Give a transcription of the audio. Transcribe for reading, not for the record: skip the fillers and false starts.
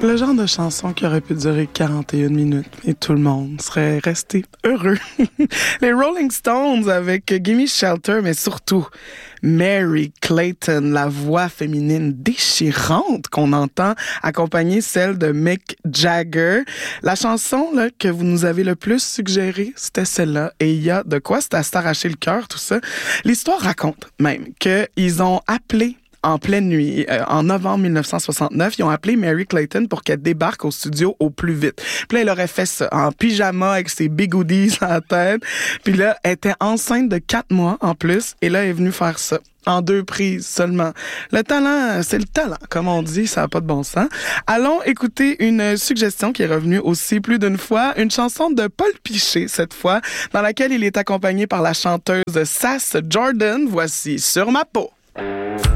Le genre de chanson qui aurait pu durer 41 minutes et tout le monde serait resté heureux. Les Rolling Stones avec Gimme Shelter, mais surtout Mary Clayton, la voix féminine déchirante qu'on entend accompagner celle de Mick Jagger. La chanson là, que vous nous avez le plus suggérée, c'était celle-là. Et il y a de quoi c'est à s'arracher le cœur, tout ça. L'histoire raconte même qu'ils ont appelé en pleine nuit, en novembre 1969, ils ont appelé Mary Clayton pour qu'elle débarque au studio au plus vite. Puis là, elle aurait fait ça en pyjama avec ses bigoudis à la tête. Puis là, elle était enceinte de 4 mois en plus. Et là, elle est venue faire ça en 2 prises seulement. Le talent, c'est le talent, comme on dit, ça n'a pas de bon sens. Allons écouter une suggestion qui est revenue aussi plus d'une fois, une chanson de Paul Piché, cette fois, dans laquelle il est accompagné par la chanteuse Sass Jordan. Voici Sur ma peau.